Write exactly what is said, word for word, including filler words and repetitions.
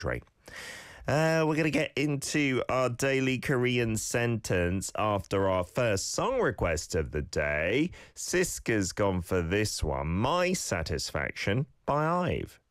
Dre. Uh, we're going to get into our daily Korean sentence after our first song request of the day. Siska's gone for this one, My Satisfaction by Ive.